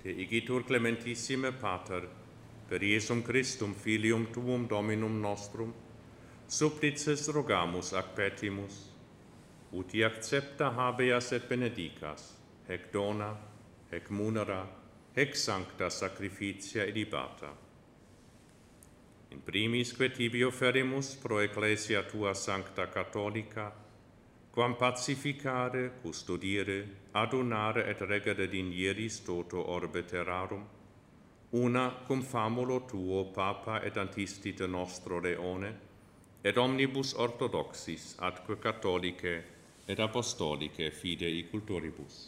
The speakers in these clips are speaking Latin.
te igitur clementissime Pater, per Iesum Christum filium tuum Dominum nostrum, supplices rogamus ac petimus, uti accepta habeas et benedicas, hec dona, hec munera, hec sancta sacrificia edibata. In primis que tibi oferimus pro ecclesia tua sancta catholica, quam pacificare, custodire, adunare et regere dinieris toto orbe terrarum, una cum famulo tuo Papa et antistite nostro Leone, et omnibus orthodoxis atque catholicae et apostolicae fidei culturibus.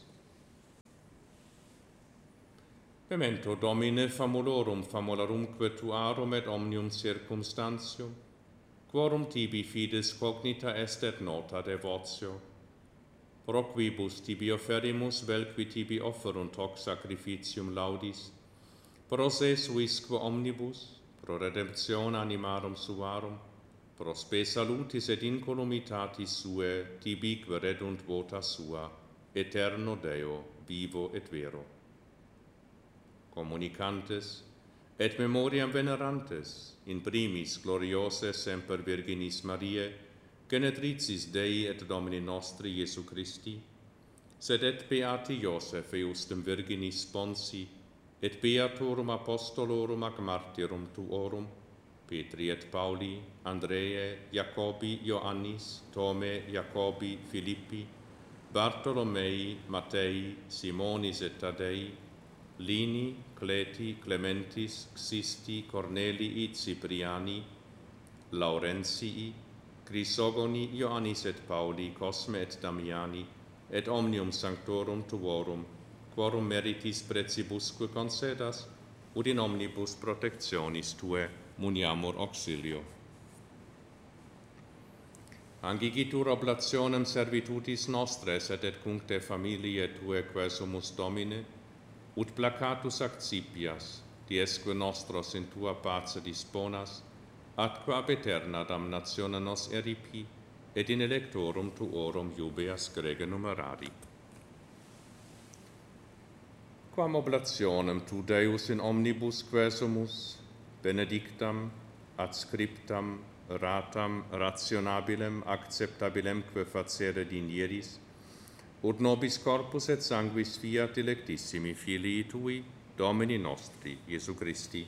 Memento Domine famulorum famularumque tuarum et omnium circumstantium, quorum tibi fides cognita est et nota devotio, pro quibus tibi offerimus vel qui tibi offerunt hoc sacrificium laudis, pro se suisque omnibus, pro redemptione animarum suarum, pro spe salutis et incolumitatis suae tibique redunt vota sua, eterno Deo, vivo et vero. Communicantes, et memoriam venerantes, in primis gloriose semper Virginis Mariae, genetricis Dei et Domini nostri Iesu Christi, sed et beati Iosef eustem Virginis sponsi, et beatorum apostolorum ac martyrum tuorum, Petri et Pauli, Andreae, Jacobi, Ioannis, Tome, Jacobi, Filippi, Bartolomei, Mattei, Simonis et Tadei, Lini, Cleti, Clementis, Xisti, Cornelii, Cipriani, Laurentii, Chrysogoni, Ioannis et Pauli, Cosme et Damiani, et omnium sanctorum tuorum, quorum meritis precibusque concedas, ut in omnibus protectionis tue muniamur auxilio. Angigitur oblationem servitutis nostres et cuncte familiae tue quesumus Domine, ut placatus accipias, diesque nostros in tua pace disponas, atque ab eterna damnatione nos eripi, et in electorum tuorum iubeas grege numerari. Quam oblationem tu Deus in omnibus quesumus, benedictam, adscriptam, ratam, rationabilem, acceptabilemque facere dinieris, ut nobis corpus et sanguis fiat electissimi filii tui, Domini nostri, Iesu Christi,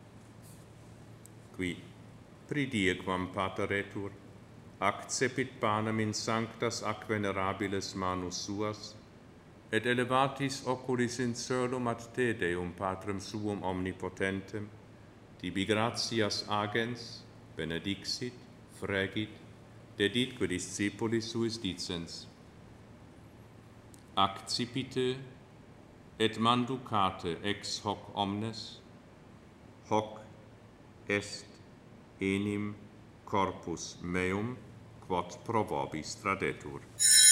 qui, pridie quam pateretur, accepit panem in sanctas ac venerabiles manus suas, et elevatis oculis in coelum ad te Deum Patrem suum omnipotentem, tibi gratias agens, benedixit, fregit, deditque discipulis suis dicens, accipite et manducate ex hoc omnes, hoc est enim corpus meum quod pro vobis tradetur.